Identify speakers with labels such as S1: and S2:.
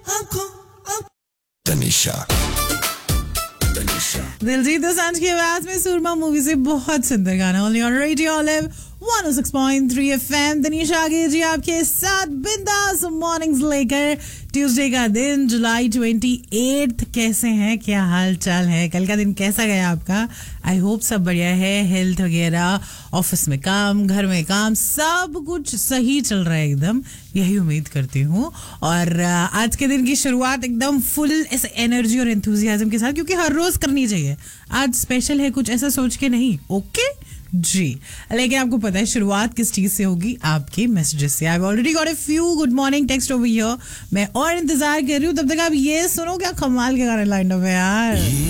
S1: तनिषा
S2: दिलजीत दोसांझ की आवाज में सूरमा मूवी से बहुत सुंदर गाना only on radio olive 106.3 FM। Tanisha आगे जी आपके साथ बिंदास मॉर्निंग्स लेकर ट्यूसडे का दिन जुलाई 28। कैसे हैं, क्या हाल चाल है, कल का दिन कैसा गया आपका? आई होप सब बढ़िया है, हेल्थ वगैरह, ऑफिस में काम, घर में काम, सब कुछ सही चल रहा है एकदम, यही उम्मीद करती हूँ। और आज के दिन की शुरुआत एकदम फुल ऐसे एनर्जी और एंथुजियाज्म के साथ, क्योंकि हर रोज करनी चाहिए, आज स्पेशल है कुछ ऐसा सोच के नहीं। ओके जी, लेकिन आपको पता है शुरुआत किस चीज से होगी? आपके मैसेजेस से। I already got a few good morning text over here. मैं और इंतजार कर रही हूँ, तब तक आप ये सुनो क्या कमाल के गाने लाइन अप है यार।